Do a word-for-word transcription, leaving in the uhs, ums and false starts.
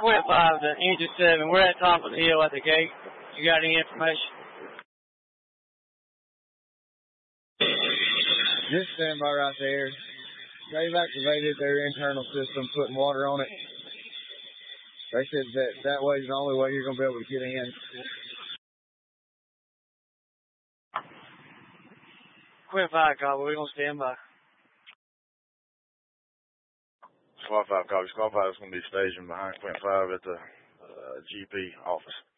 Quint five to engine seven. We're at top of the hill at the gate. You got any information? Just stand by right there. They've activated their internal system, putting water on it. They said that that way is the only way you're going to be able to get in. Quint five, copy. We're going to stand by. Squad five, copy. Squad five is going to be stationed behind Quint five at the uh, G P office.